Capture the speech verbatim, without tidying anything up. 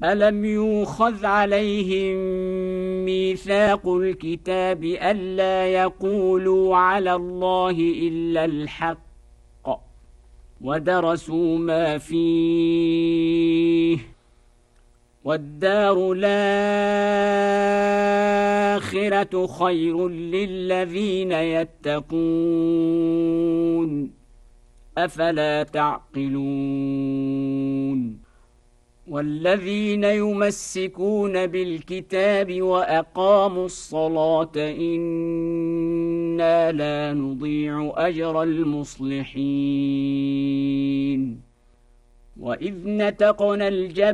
ألم يُؤْخَذْ عَلَيْهِم مِّيثَاقُ الْكِتَابِ أَلَّا يَقُولُوا عَلَى اللَّهِ إِلَّا الْحَقَّ وَدَرَسُوا مَا فِيهِ وَالدَّارُ الْآخِرَةُ خَيْرٌ لِّلَّذِينَ يَتَّقُونَ أَفَلَا تَعْقِلُونَ وَالَّذِينَ يُمَسِّكُونَ بِالْكِتَابِ وَأَقَامُوا الصَّلَاةَ إِنَّا لَا نُضِيعُ أَجْرَ الْمُصْلِحِينَ وَإِذْ نَتَقْنَا الْجَبَلَ